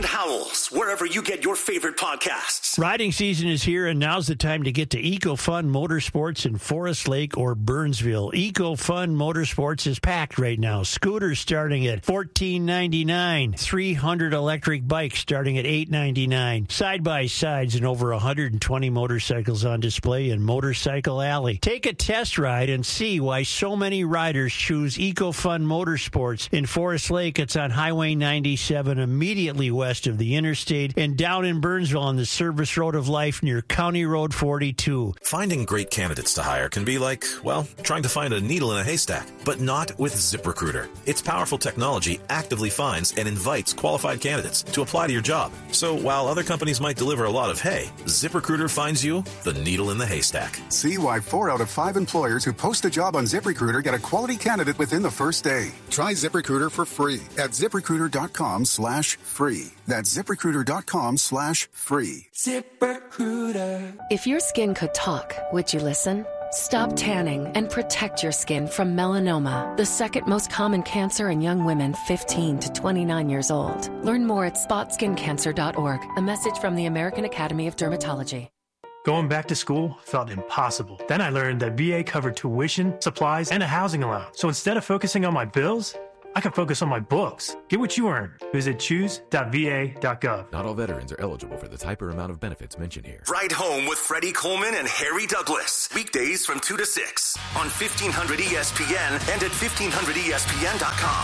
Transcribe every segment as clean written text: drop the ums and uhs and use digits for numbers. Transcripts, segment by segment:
and Howells, wherever you get your favorite podcasts. Riding season is here, and now's the time to get to EcoFun Motorsports in Forest Lake or Burnsville. EcoFun Motorsports is packed right now. Scooters starting at $14.99. 300 electric bikes starting at $8.99. Side-by-sides and over 120 motorcycles on display in Motorcycle Alley. Take a test ride and see why so many riders choose EcoFun Motorsports. In Forest Lake, it's on Highway 97, immediately west of the interstate, and down in Burnsville on the Service Road of Life near County Road 42. Finding great candidates to hire can be like, well, trying to find a needle in a haystack, but not with ZipRecruiter. Its powerful technology actively finds and invites qualified candidates to apply to your job. So while other companies might deliver a lot of hay, ZipRecruiter finds you the needle in the haystack. See why 4 out of 5 employers who post a job on ZipRecruiter get a quality candidate within the first day. Try ZipRecruiter for free at ZipRecruiter.com/free. That's ZipRecruiter.com/free. ZipRecruiter. If your skin could talk, would you listen? Stop tanning and protect your skin from melanoma, the second most common cancer in young women 15 to 29 years old. Learn more at spotskincancer.org. A message from the American Academy of Dermatology. Going back to school felt impossible. Then I learned that VA covered tuition, supplies, and a housing allowance. So instead of focusing on my bills, I can focus on my books. Get what you earn. Visit choose.va.gov. Not all veterans are eligible for the type or amount of benefits mentioned here. Ride Home with Freddie Coleman and Harry Douglas. Weekdays from 2 to 6 on 1500 ESPN and at 1500ESPN.com.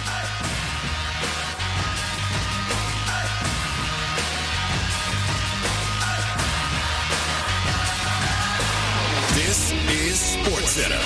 This is SportsCenter.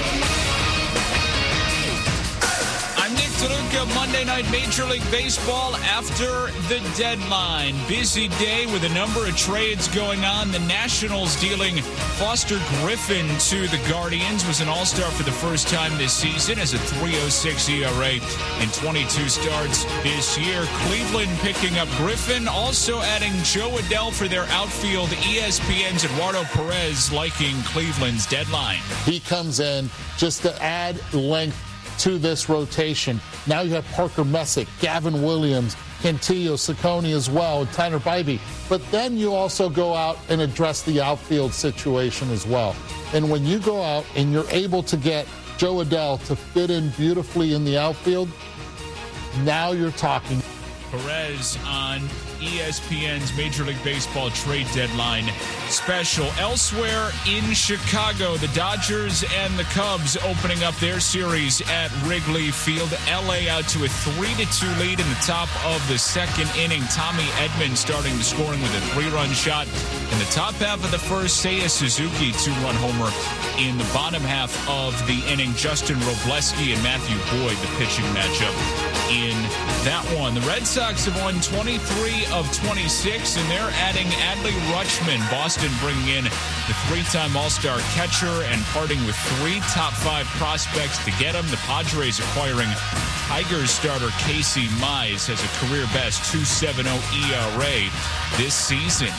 I'm Nick DeLuca. Monday night Major League Baseball after the deadline. Busy day with a number of trades going on. The Nationals dealing Foster Griffin to the Guardians. Was an all-star for the first time this season as a 3.06 ERA in 22 starts this year. Cleveland picking up Griffin, also adding Joe Adell for their outfield. ESPN's Eduardo Perez liking Cleveland's deadline. He comes in just to add length to this rotation. Now you have Parker Messick, Gavin Williams, Cantillo, Ciccone as well, and Tanner Bybee. But then you also go out and address the outfield situation as well. And when you go out and you're able to get Joe Adell to fit in beautifully in the outfield, now you're talking. Perez on ESPN's Major League Baseball trade deadline special. Elsewhere in Chicago, the Dodgers and the Cubs opening up their series at Wrigley Field. LA out to a 3-2 lead in the top of the second inning. Tommy Edman starting the scoring with a 3-run shot in the top half of the first. Seiya Suzuki 2-run homer in the bottom half of the inning. Justin Robleski and Matthew Boyd, the pitching matchup in that one. The Red Sox have won 23 of 26, and they're adding Adley Rutschman. Boston bringing in the 3-time All-Star catcher and parting with 3 top 5 prospects to get him. The Padres acquiring Tigers starter Casey Mize, has a career best 2.70 ERA this season.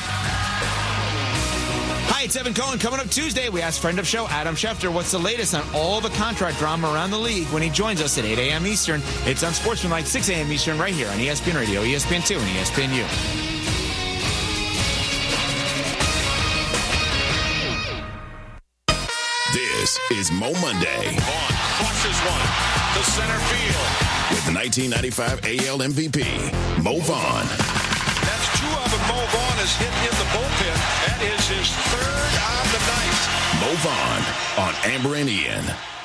Hi, it's Evan Cohen. Coming up Tuesday, we ask friend of show Adam Schefter what's the latest on all the contract drama around the league when he joins us at 8 a.m. Eastern. It's on Sportsmanlike 6 a.m. Eastern right here on ESPN Radio, ESPN2, and ESPNU. This is Mo Monday. Vaughn crushes one to center field. With the 1995 AL MVP, Mo Vaughn. That's 2 of them Mo Vaughn has hit in the bullpen. That is his 3rd on the night. Mo Vaughn on Amber and Ian.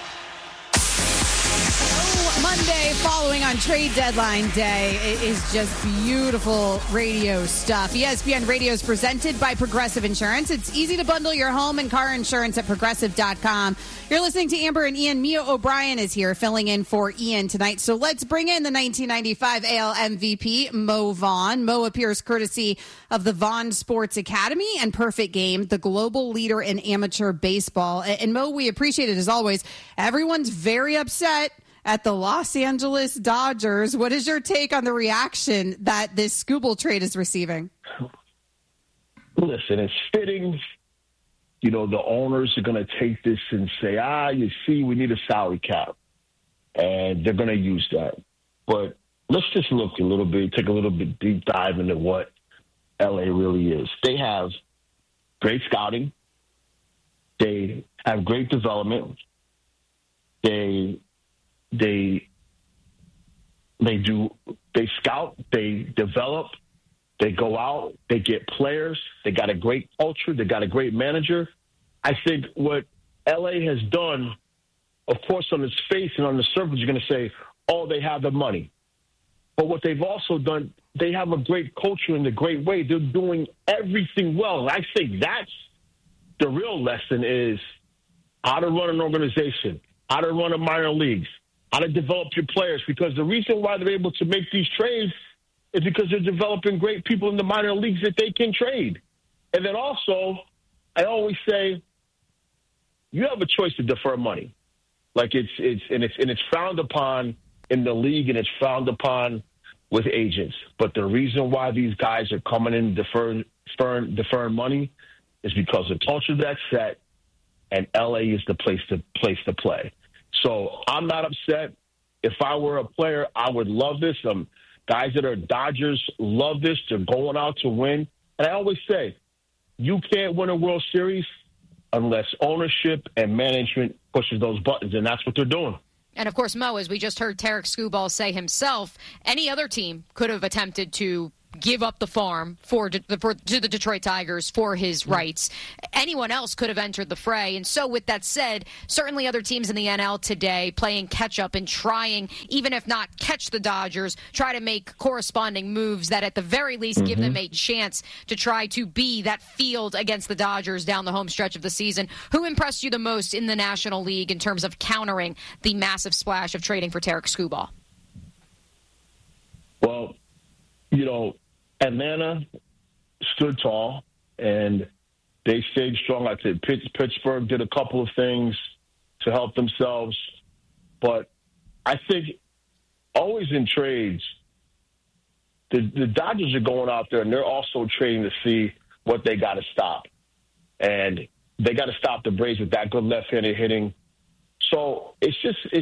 Monday following on trade deadline day. It is just beautiful radio stuff. ESPN Radio is presented by Progressive Insurance. It's easy to bundle your home and car insurance at Progressive.com. You're listening to Amber and Ian. Mia O'Brien is here filling in for Ian tonight. So let's bring in the 1995 AL MVP, Mo Vaughn. Mo appears courtesy of the Vaughn Sports Academy and Perfect Game, the global leader in amateur baseball. And Mo, we appreciate it as always. Everyone's very upset at the Los Angeles Dodgers. What is your take on the reaction that this Skubal trade is receiving? Listen, it's fitting. You know, the owners are going to take this and say, you see, we need a salary cap. And they're going to use that. But let's just look a little bit, take a little bit deep dive into what LA really is. They have great scouting. They have great development. They scout, they develop, they go out, they get players, they got a great culture, they got a great manager. I think what LA has done, of course, on its face and on the surface, you're going to say, oh, they have the money. But what they've also done, they have a great culture in a great way. They're doing everything well. And I think that's the real lesson is how to run an organization, how to run a minor leagues, how to develop your players. Because the reason why they're able to make these trades is because they're developing great people in the minor leagues that they can trade. And then also, I always say, you have a choice to defer money. Like it's frowned upon in the league, and it's frowned upon with agents. But the reason why these guys are coming in deferring money is because the culture that's set, and LA is the place to play. So I'm not upset. If I were a player, I would love this. Guys that are Dodgers love this. They're going out to win. And I always say, you can't win a World Series unless ownership and management pushes those buttons, and that's what they're doing. And, of course, Mo, as we just heard Tarik Skubal say himself, any other team could have attempted to give up the farm to the Detroit Tigers for his rights. Anyone else could have entered the fray. And so with that said, certainly other teams in the NL today playing catch-up and trying, even if not catch the Dodgers, try to make corresponding moves that at the very least give them a chance to try to be that field against the Dodgers down the home stretch of the season. Who impressed you the most in the National League in terms of countering the massive splash of trading for Tarik Skubal? Well, Atlanta stood tall, and they stayed strong. I said Pittsburgh did a couple of things to help themselves. But I think always in trades, the Dodgers are going out there, and they're also trading to see what they got to stop. And they got to stop the Braves with that good left-handed hitting. So I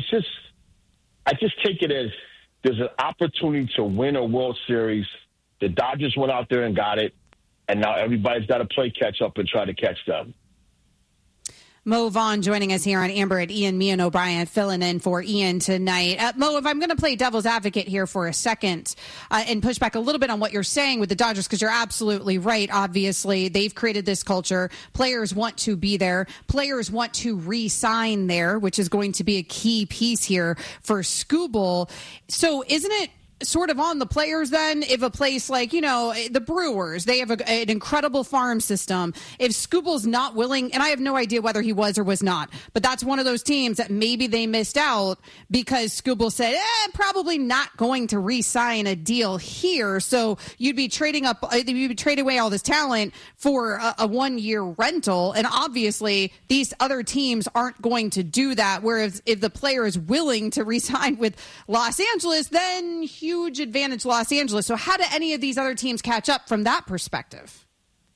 just take it as there's an opportunity to win a World Series. The Dodgers went out there and got it, and now everybody's got to play catch-up and try to catch them. Mo Vaughn joining us here on Amber and Ian, me and O'Brien filling in for Ian tonight. Mo, if I'm going to play devil's advocate here for a second and push back a little bit on what you're saying with the Dodgers, because you're absolutely right. Obviously, they've created this culture. Players want to be there. Players want to re-sign there, which is going to be a key piece here for Skubal. So isn't it sort of on the players then, if a place like, the Brewers, they have an incredible farm system. If Skubal's not willing, and I have no idea whether he was or was not, but that's one of those teams that maybe they missed out because Skubal said, probably not going to re-sign a deal here. So you'd be trading away all this talent for a 1-year rental. And obviously these other teams aren't going to do that. Whereas if the player is willing to re-sign with Los Angeles, then huge advantage Los Angeles. So how do any of these other teams catch up from that perspective?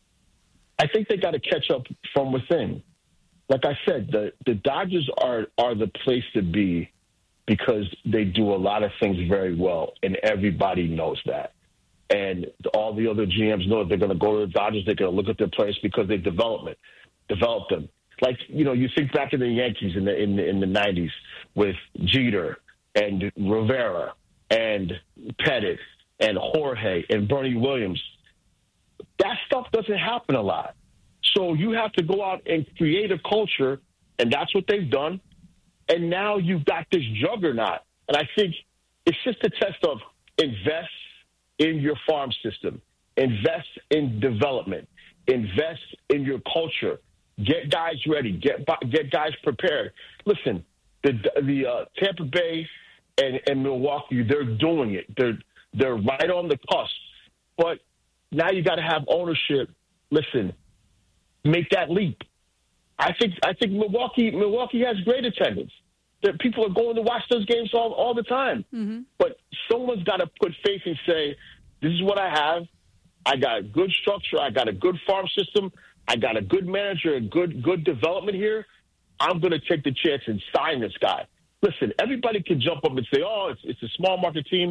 I think they got to catch up from within. Like I said, the Dodgers are the place to be because they do a lot of things very well, and everybody knows that. And all the other GMs know if they're going to go to the Dodgers, they're going to look at their players because they developed them. Like, you think back in the Yankees in the 90s with Jeter and Rivera and Pettit and Jorge and Bernie Williams. That stuff doesn't happen a lot. So you have to go out and create a culture, and that's what they've done. And now you've got this juggernaut. And I think it's just a test of invest in your farm system, invest in development, invest in your culture, get guys ready, get guys prepared. Listen, the Tampa Bay and Milwaukee, they're doing it. They're right on the cusp. But now you got to have ownership. Listen, make that leap. I think Milwaukee has great attendance. That people are going to watch those games all the time. Mm-hmm. But someone's got to put faith and say, this is what I have. I got a good structure. I got a good farm system. I got a good manager, a good development here. I'm going to take the chance and sign this guy. Listen, everybody can jump up and say, oh, it's a small market team.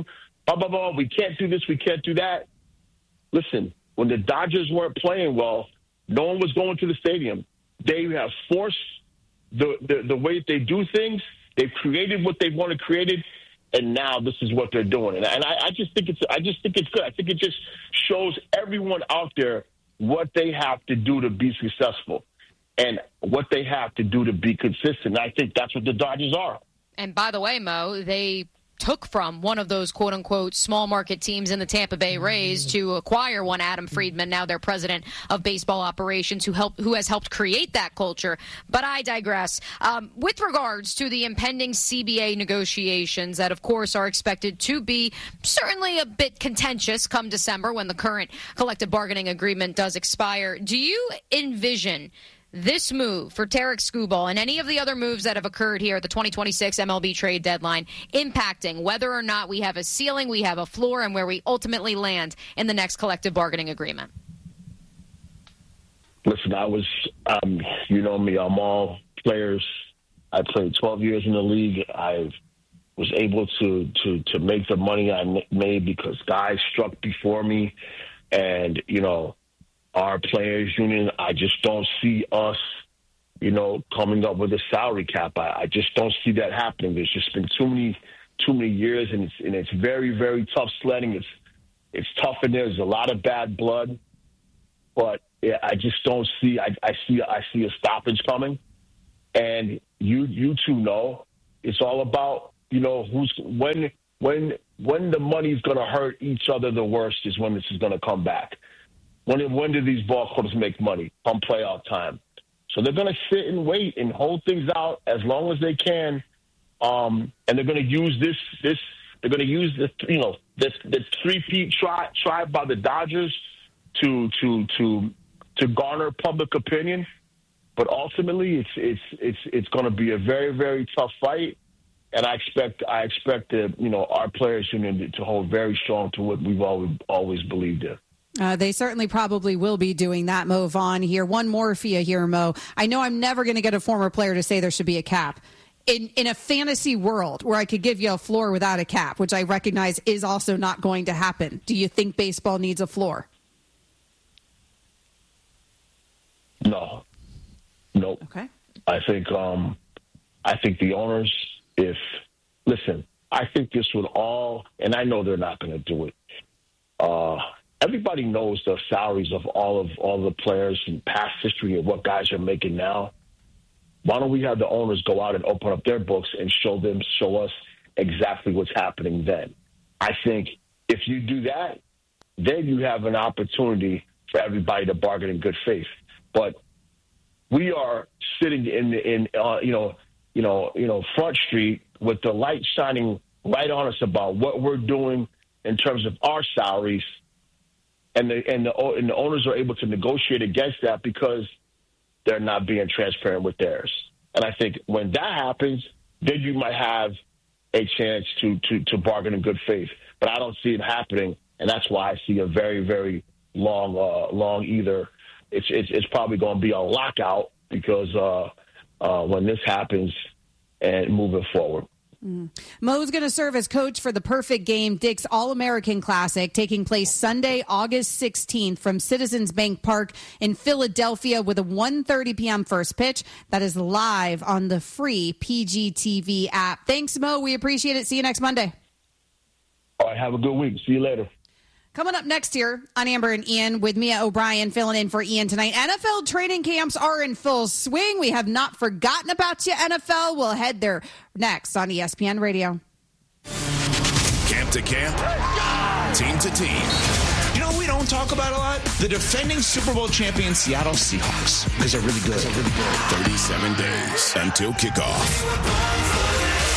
blah, blah, blah. We can't do this. We can't do that. Listen, when the Dodgers weren't playing well, no one was going to the stadium. They have forced the way they do things. They've created what they want to create, and now this is what they're doing. And I just think it's good. I think it just shows everyone out there what they have to do to be successful and what they have to do to be consistent. I think that's what the Dodgers are. And by the way, Mo, they took from one of those quote-unquote small market teams in the Tampa Bay Rays to acquire one Adam Friedman, now their president of baseball operations, who has helped create that culture. But I digress. With regards to the impending CBA negotiations that, of course, are expected to be certainly a bit contentious come December when the current collective bargaining agreement does expire, do you envision this move for Tarik Skubal and any of the other moves that have occurred here at the 2026 MLB trade deadline impacting whether or not we have a ceiling, we have a floor, and where we ultimately land in the next collective bargaining agreement? Listen, you know me, I'm all players. I played 12 years in the league. I was able to make the money I made because guys struck before me. And, our players union, I just don't see us, coming up with a salary cap. I just don't see that happening. There's just been too many years, and it's very, very tough sledding. It's tough in there. There's a lot of bad blood, but I just don't see. I see a stoppage coming, and you two know it's all about when the money's going to hurt each other the worst is when this is going to come back. When do these ball clubs make money? Come playoff time. So they're going to sit and wait and hold things out as long as they can, and they're going to use this. They're going to use the three-peat try by the Dodgers to garner public opinion. But ultimately, it's going to be a very, very tough fight, and I expect our players union to hold very strong to what we've always believed in. They certainly probably will be doing that. Mo Vaughn here. One more for you here, Mo. I know I'm never going to get a former player to say there should be a cap. In a fantasy world where I could give you a floor without a cap, which I recognize is also not going to happen, do you think baseball needs a floor? No. Nope. Okay. I think the owners, I think this would all, and I know they're not going to do it. Everybody knows the salaries of all the players and past history of what guys are making now. Why don't we have the owners go out and open up their books and show us exactly what's happening then? I think if you do that, then you have an opportunity for everybody to bargain in good faith. But we are sitting in Front Street with the light shining right on us about what we're doing in terms of our salaries. And the owners are able to negotiate against that because they're not being transparent with theirs. And I think when that happens, then you might have a chance to bargain in good faith. But I don't see it happening, and that's why I see a very, very long either. It's probably going to be a lockout because when this happens and moving forward. Mo's going to serve as coach for the Perfect Game Dick's All-American Classic, taking place Sunday, August 16th from Citizens Bank Park in Philadelphia with a 1:30 p.m. first pitch. That is live on the free PGTV app. Thanks, Mo. We appreciate it. See you next Monday. All right. Have a good week. See you later. Coming up next here on Amber and Ian with Mia O'Brien filling in for Ian tonight. NFL training camps are in full swing. We have not forgotten about you, NFL. We'll head there next on ESPN Radio. Camp to camp, team to team. You know what we don't talk about a lot? The defending Super Bowl champion Seattle Seahawks, because they're really good. 37 days until kickoff.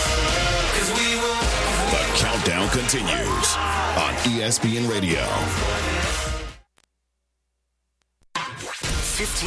The countdown continues on ESPN Radio.